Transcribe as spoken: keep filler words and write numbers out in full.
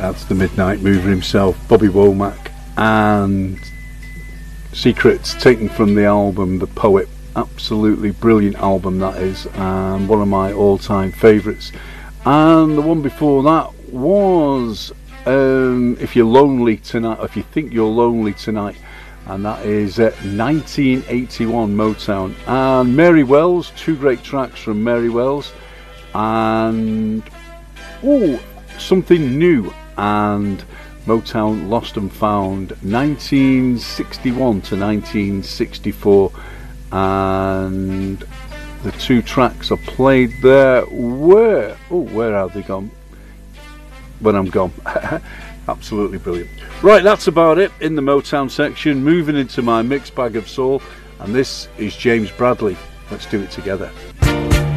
out to the Midnight Mover himself, Bobby Womack, and Secrets, taken from the album The Poet. Absolutely brilliant album that is, and one of my all-time favourites. And the one before that was um, If You're Lonely Tonight, or If You Think You're Lonely Tonight, and that is uh, nineteen eighty-one Motown. And Mary Wells, two great tracks from Mary Wells, and oh, something new, and Motown Lost and Found, nineteen sixty-one to nineteen sixty-four, and the two tracks are played there. Where, oh, where have they gone? When I'm gone. Absolutely brilliant. Right, that's about it in the Motown section. Moving into my mixed bag of soul, and this is James Bradley. Let's do it together.